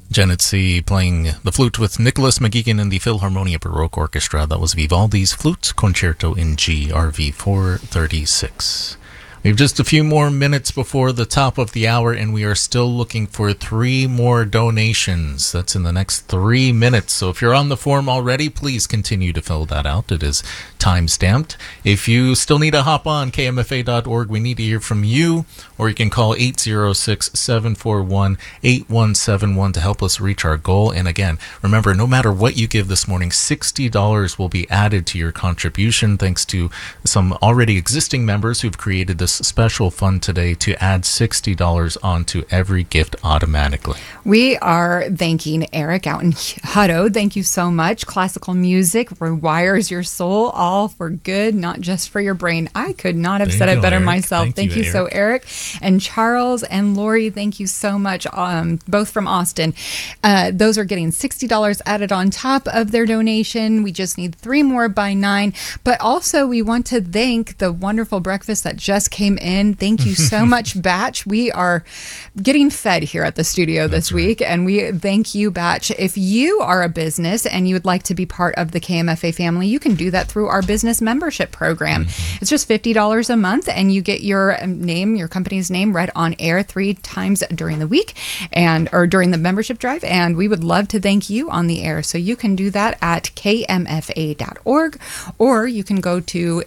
Janet C. playing the flute with Nicholas McGeegan and the Philharmonia Baroque Orchestra. That was Vivaldi's Flute Concerto in G, RV 436. We have just a few more minutes before the top of the hour, and we are still looking for 3 more donations. That's in the next 3 minutes. So if you're on the form already, please continue to fill that out. It is time-stamped. If you still need to hop on kmfa.org, we need to hear from you, or you can call 806-741-8171 to help us reach our goal. And again, remember, no matter what you give this morning, $60 will be added to your contribution, thanks to some already existing members who've created this special fund today to add $60 onto every gift automatically. We are thanking Eric out in Hutto. Thank you so much. Classical music rewires your soul, all for good, not just for your brain. I could not have said it better myself. Thank you so, Eric. And Charles and Lori, thank you so much, both from Austin. Those are getting $60 added on top of their donation. We just need 3 more by 9. But also, we want to thank the wonderful breakfast that just came in. Thank you so much, Batch. We are getting fed here at the studio this week, and we thank you, Batch. If you are a business and you would like to be part of the KMFA family, you can do that through our business membership program. It's just $50 a month, and you get your name, your company's name, read on air 3 times during the week or during the membership drive, and we would love to thank you on the air. So you can do that at kmfa.org, or you can go to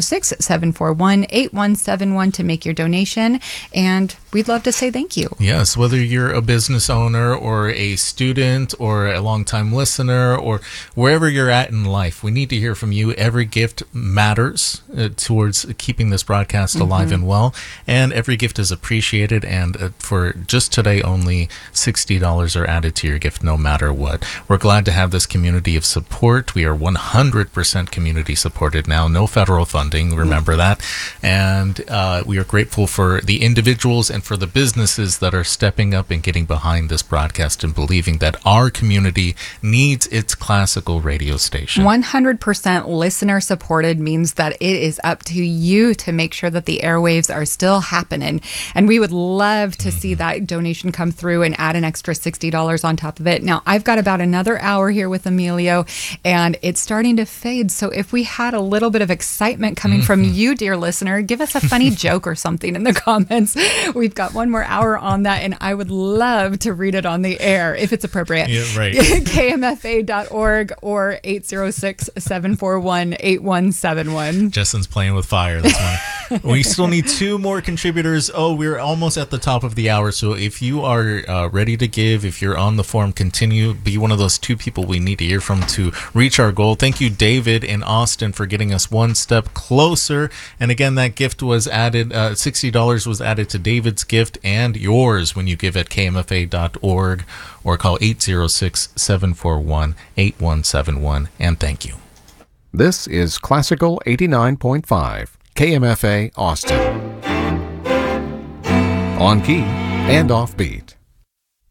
806-741-8171 to make your donation, and we'd love to say thank you. Yes, whether you're a business owner or a student or a longtime listener or wherever you're at in life, we need to hear from you. Every gift matters towards keeping this broadcast alive and well, and every gift is appreciated, and for just today only, $60 are added to your gift no matter what. We're glad to have this community of support. We are 100% community supported now, no federal funding, remember that, and we are grateful for the individuals and for the businesses that are stepping up and getting behind this broadcast and believing that our community needs its classical radio station. 100% listener supported means that it is up to you to make sure that the airwaves are still happening, and we would love to see that donation come through and add an extra $60 on top of it. Now, I've got about another hour here with Emilio, and it's starting to fade, so if we had a little bit of excitement coming from you, dear listener, give us a funny joke or something in the comments. We've got 1 more hour on that, and I would love to read it on the air if it's appropriate. Yeah, right. KMFA.org or 806-741-8171. Justin's playing with fire this morning. We still need 2 more contributors. We're almost at the top of the hour, so if you are ready to give, if you're on the form, continue. Be one of those 2 people we need to hear from to reach our goal. Thank you, David in Austin, for getting us 1 step closer. And again, that gift was added, $60 was added to David's gift and yours when you give at kmfa.org or call 806-741-8171. And thank you. This is Classical 89.5, KMFA Austin. On key and off beat.